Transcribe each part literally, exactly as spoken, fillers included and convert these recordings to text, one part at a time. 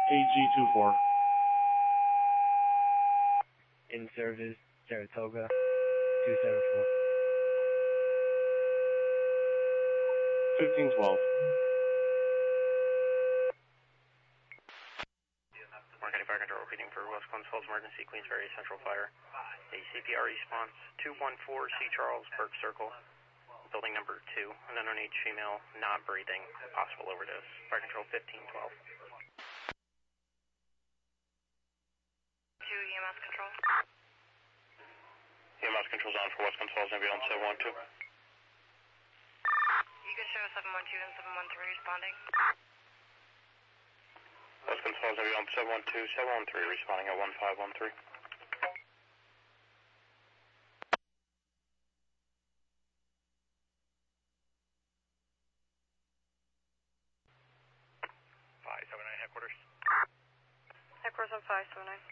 A G two four. In service, Saratoga, two seven four. fifteen twelve. Mark County Fire Control repeating for West Clemens Falls Emergency, Queensbury Central Fire. A C P R response, two one four C. Charles, Burke Circle, building number two, an unknown age female, not breathing, possible overdose. Fire Control fifteen twelve. two E M S Control. E M S Control's on for West Clemens Falls Ambulance seven one two. You can show seven one two and seven one three responding. West Clemens Falls Ambulance seven one two, seven one three responding at one five one three. five seven nine headquarters. Headquarters on five seven nine.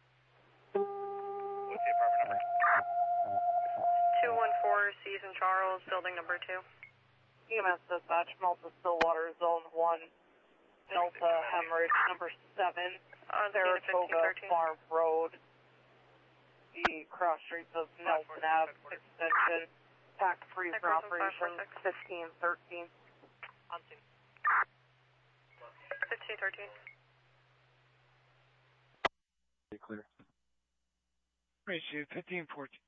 What's the apartment number? two one four C Saint Charles, building number two. E M S dispatch, Malta Stillwater, zone one, Delta hemorrhage number seven, On Saratoga Farm Road, the cross streets of Nelson Ave extension, pack freezer operation fifteen thirteen. On scene. fifteen thirteen. Clear. Ratio fifteen fourteen.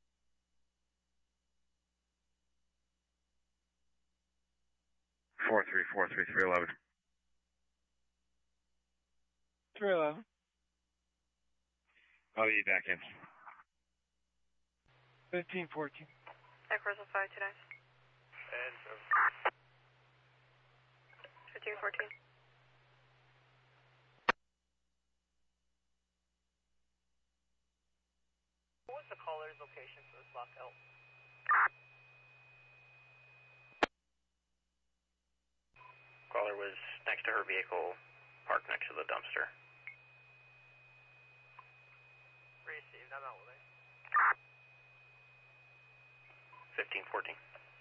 Four three four three three eleven. three eleven. I'll be back in. fifteen fourteen. Headquarters on five two nine. And fifteen fourteen. What was the caller's location for this lockout? caller was next to her vehicle, parked next to the dumpster. Received, I'm out with it. fifteen fourteen.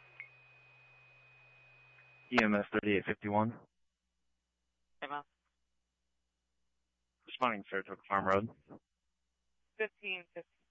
E M S thirty-eight fifty-one. Hey, man. Responding, Saratoga Farm Road. fifteen fifty.